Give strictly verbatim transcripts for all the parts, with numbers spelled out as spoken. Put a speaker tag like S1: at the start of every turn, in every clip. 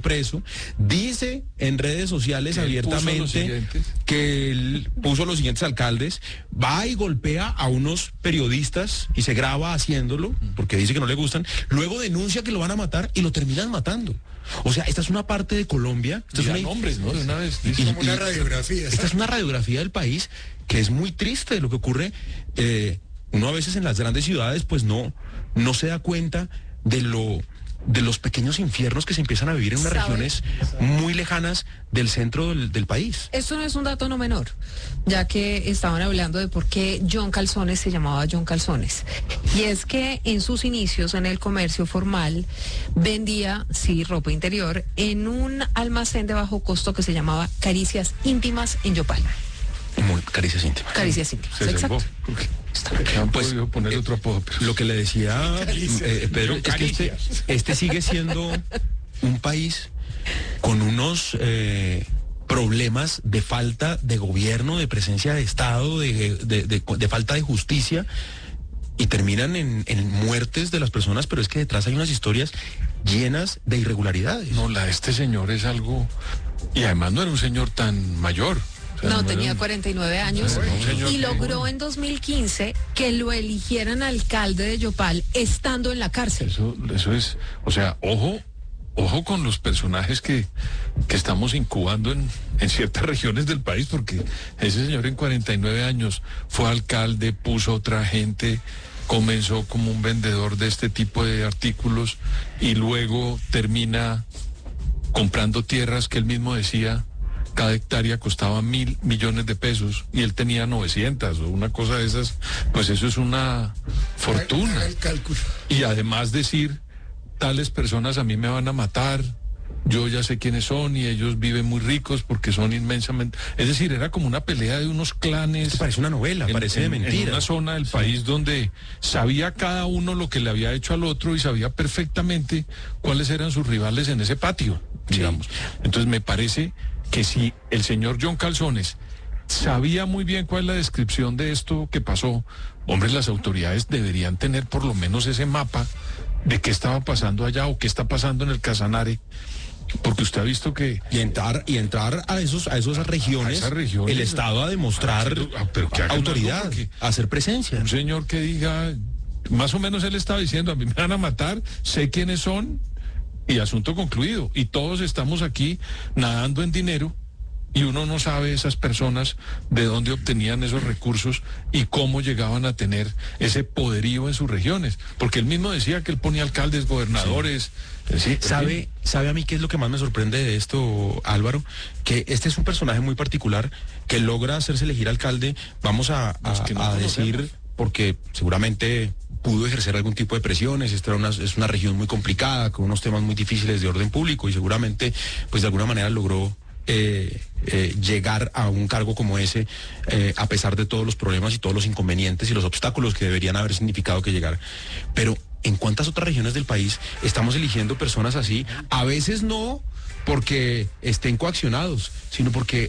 S1: preso, dice en redes sociales abiertamente que él puso los siguientes alcaldes, va y golpea a unos periodistas y se graba haciéndolo, porque dice que no le gustan, luego denuncia que lo van a matar y lo terminan matando. O sea, esta es una parte de Colombia. Esta es una,
S2: nombres, ¿no? De una vez.
S1: Y,
S2: como
S1: y,
S2: una radiografía.
S1: Esta es una radiografía del país que es muy triste de lo que ocurre. Eh, uno a veces en las grandes ciudades pues no, no se da cuenta de lo de los pequeños infiernos que se empiezan a vivir en unas
S3: ¿Sabe?
S1: regiones muy lejanas del centro del, del país.
S3: Esto no es un dato no menor, ya que estaban hablando de por qué John Calzones se llamaba John Calzones. Y es que en sus inicios en el comercio formal vendía, sí, ropa interior en un almacén de bajo costo que se llamaba Caricias Íntimas en Yopal.
S1: Muy caricias íntimas.
S3: Caricias Íntimas,
S2: Se
S3: exacto.
S2: Han
S1: Pues,
S2: podido poner
S1: eh,
S2: otro apodo, pero...
S1: Lo que le decía eh, Pedro, es que este, este sigue siendo un país con unos eh, problemas de falta de gobierno, de presencia de Estado, de, de, de, de falta de justicia, y terminan en, en muertes de las personas, pero es que detrás hay unas historias llenas de irregularidades.
S2: No, la de este señor es algo... Y además no era un señor tan mayor. O sea,
S3: No,
S2: era
S3: tenía
S2: un-
S3: cuarenta y nueve años
S2: Bueno, un señor
S3: y
S2: que-
S3: logró en dos mil quince que lo eligieran alcalde de Yopal estando en la cárcel.
S2: Eso, eso es, o sea, ojo, ojo con los personajes que, que estamos incubando en, en ciertas regiones del país, porque ese señor en cuarenta y nueve años fue alcalde, puso otra gente, comenzó como un vendedor de este tipo de artículos y luego termina comprando tierras que él mismo decía cada hectárea costaba mil millones de pesos y él tenía novecientas o una cosa de esas, pues eso es una fortuna.
S4: Haga el cálculo.
S2: Y además decir, tales personas a mí me van a matar, yo ya sé quiénes son y ellos viven muy ricos porque son inmensamente... Es decir, era como una pelea de unos clanes...
S1: Esto parece una novela,
S2: en,
S1: parece de
S2: en- en
S1: mentira.
S2: una zona del país donde sabía cada uno lo que le había hecho al otro y sabía perfectamente cuáles eran sus rivales en ese patio, digamos. Entonces me parece que si el señor John Calzones sabía muy bien cuál es la descripción de esto que pasó, hombre, las autoridades deberían tener por lo menos ese mapa de qué estaba pasando allá o qué está pasando en el Casanare, porque usted ha visto que...
S1: Y entrar, y entrar a esos, a esas regiones,
S2: A esas regiones,
S1: el Estado a demostrar
S2: Ah, pero que hagan
S1: autoridad,
S2: algo, porque-
S1: a hacer presencia.
S2: Un señor que diga, más o menos él estaba diciendo, a mí me van a matar, sé quiénes son, y asunto concluido. Y todos estamos aquí nadando en dinero, y uno no sabe esas personas de dónde obtenían esos recursos y cómo llegaban a tener ese poderío en sus regiones. Porque él mismo decía que él ponía alcaldes, gobernadores. Sí. Sí,
S1: ¿Sabe, ¿Sabe a mí qué es lo que más me sorprende de esto, Álvaro? Que este es un personaje muy particular que logra hacerse elegir alcalde, vamos a, a-
S2: Los que no
S1: a
S2: conocemos.
S1: decir, porque seguramente pudo ejercer algún tipo de presiones, esta era una, es una región muy complicada, con unos temas muy difíciles de orden público, y seguramente, pues de alguna manera logró eh, eh, llegar a un cargo como ese, eh, a pesar de todos los problemas y todos los inconvenientes y los obstáculos que deberían haber significado que llegara. Pero ¿en cuántas otras regiones del país estamos eligiendo personas así? A veces no porque estén coaccionados, sino porque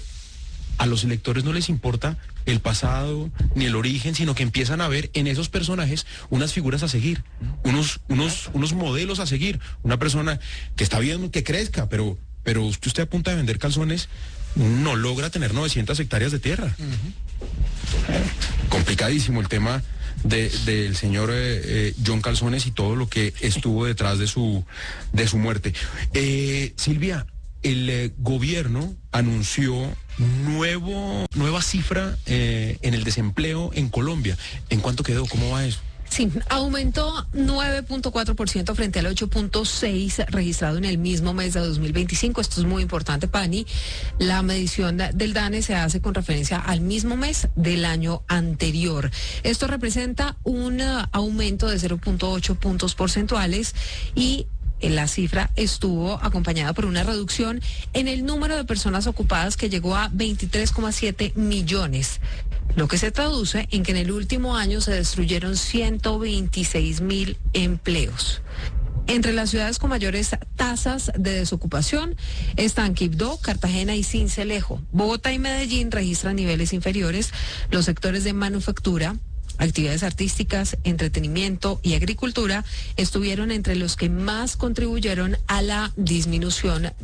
S1: a los electores no les importa el pasado ni el origen, sino que empiezan a ver en esos personajes unas figuras a seguir, unos, unos, unos modelos a seguir. Una persona que está bien que crezca, pero, pero usted, usted a punta de vender calzones no logra tener novecientas hectáreas de tierra. Complicadísimo el tema de, del señor eh, eh, John Calzones y todo lo que estuvo detrás de su, de su muerte. Eh, Silvia, el eh, gobierno anunció nuevo, nueva cifra eh, en el desempleo en Colombia. ¿En cuánto quedó? ¿Cómo va eso?
S3: Sí, aumentó nueve punto cuatro por ciento frente al ocho punto seis por ciento registrado en el mismo mes de dos mil veinticinco. Esto es muy importante, Pani. La medición del DANE se hace con referencia al mismo mes del año anterior. Esto representa un uh, aumento de cero punto ocho puntos porcentuales y la cifra estuvo acompañada por una reducción en el número de personas ocupadas que llegó a veintitrés coma siete millones, lo que se traduce en que en el último año se destruyeron ciento veintiséis mil empleos. Entre las ciudades con mayores tasas de desocupación están Quibdó, Cartagena y Sincelejo. Bogotá y Medellín registran niveles inferiores. Los sectores de manufactura, actividades artísticas, entretenimiento y agricultura estuvieron entre los que más contribuyeron a la disminución